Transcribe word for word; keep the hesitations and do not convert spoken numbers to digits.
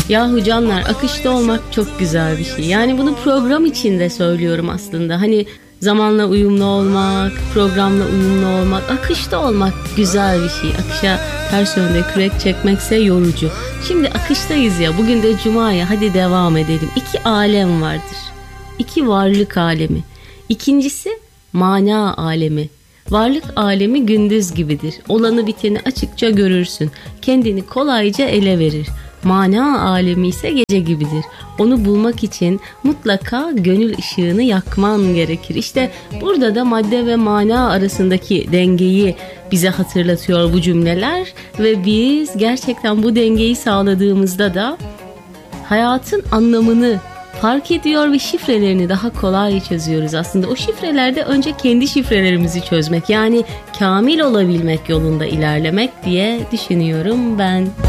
Yahu canlar, akışta olmak çok güzel bir şey. Yani bunu program içinde söylüyorum aslında. Hani zamanla uyumlu olmak, programla uyumlu olmak, akışta olmak güzel bir şey. Akışa ters yönde kürek çekmekse yorucu. Şimdi akıştayız ya, bugün de cuma ya, hadi devam edelim. İki alem vardır. İki varlık alemi. İkincisi mana alemi. Varlık alemi gündüz gibidir. Olanı biteni açıkça görürsün. Kendini kolayca ele verir. Mana alemi ise gece gibidir. Onu bulmak için mutlaka gönül ışığını yakman gerekir. İşte burada da madde ve mana arasındaki dengeyi bize hatırlatıyor bu cümleler ve biz gerçekten bu dengeyi sağladığımızda da hayatın anlamını fark ediyor ve şifrelerini daha kolay çözüyoruz aslında. O şifrelerde önce kendi şifrelerimizi çözmek, yani kamil olabilmek yolunda ilerlemek diye düşünüyorum ben.